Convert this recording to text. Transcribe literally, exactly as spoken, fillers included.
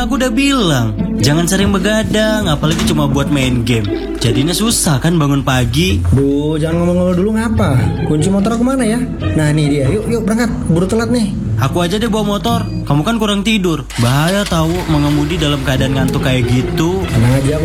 aku udah bilang, jangan sering begadang, apalagi cuma buat main game. Jadinya susah kan bangun pagi. Duh, jangan ngomong-ngomong dulu ngapa? Kunci motor aku mana ya? Nah nih dia, yuk yuk berangkat, buru telat nih. Aku aja deh bawa motor, kamu kan kurang tidur. Bahaya tahu mengemudi dalam keadaan ngantuk kayak gitu. Tenang aja, aku